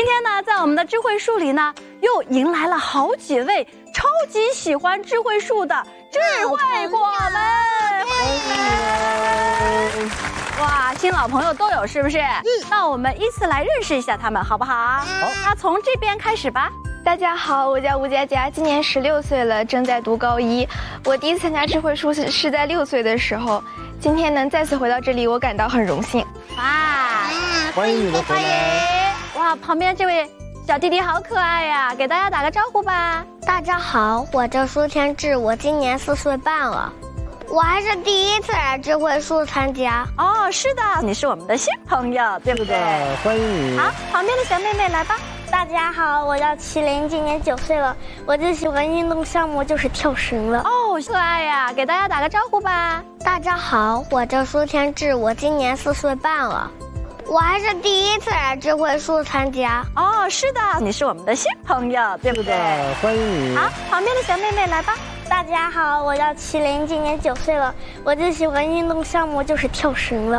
今天呢，在我们的智慧树里呢，又迎来了好几位超级喜欢智慧树的智慧果们。哇，新老朋友都有，是不是？那我们依次来认识一下他们，好不好？好。那从这边开始吧。 大家好，我叫吴佳佳，今年16岁了，正在读高1。我第一次参加智慧树是在6岁的时候，今天能再次回到这里，我感到很荣幸。 哇， 欢迎你的回来！ 哇，旁边这位小弟弟好可爱呀，给大家打个招呼吧。 大家好，我叫苏天志，我今年4岁半了。我还是第一次来智慧树参加。 哦，是的，你是我们的新朋友，对不对？ 欢迎你。 好，旁边的小妹妹来吧。 大家好，我叫麒麟，今年9岁了。我最喜欢运动项目就是跳绳了。 哦，可爱呀，给大家打个招呼吧。 大家好，我叫苏天志，我今年4岁半了。我还是第一次来智慧树参加。 哦，是的，你是我们的新朋友，对不对？ 欢迎你。 好，旁边的小妹妹来吧。 大家好，我叫麒麟，今年9岁了。我最喜欢运动项目就是跳绳了。